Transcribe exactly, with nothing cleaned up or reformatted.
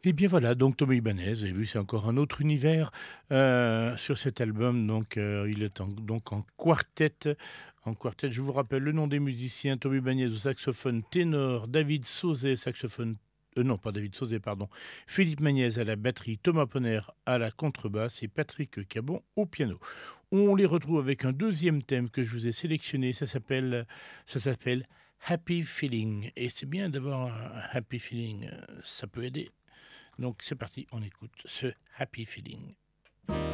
Et bien voilà, donc Tommy Ibanez, vous avez vu, c'est encore un autre univers euh, sur cet album. Donc euh, il est en, donc en quartet. En quartet, je vous rappelle le nom des musiciens: Tommy Ibanez au saxophone ténor, David Sauzet, saxophone. Euh, non, pas David Sauzet, pardon. Philippe Magnez à la batterie, Thomas Ponner à la contrebasse et Patrick Cabon au piano. On les retrouve avec un deuxième thème que je vous ai sélectionné. Ça s'appelle, ça s'appelle Happy Feeling. Et c'est bien d'avoir un happy feeling. euh, Ça peut aider. Donc c'est parti, on écoute ce Happy Feeling.